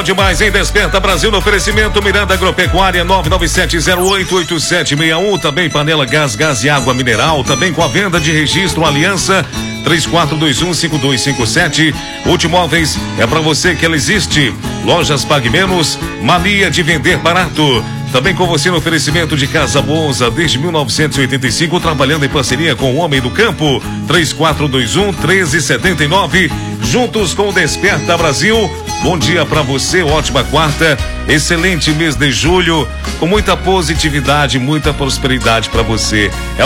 demais, hein? Desperta Brasil no oferecimento Miranda Agropecuária 997088761. Também Panela Gás e Água Mineral. Também com a venda de registro Aliança 34215257. Ultimóveis é pra você que ela existe. Lojas Pague Menos, mania de vender barato. Também com você no oferecimento de Casa Bonza desde 1985, trabalhando em parceria com o Homem do Campo. 3421-1379. Juntos com o Desperta Brasil. Bom dia pra você, ótima quarta, excelente mês de julho, com muita positividade, muita prosperidade pra você.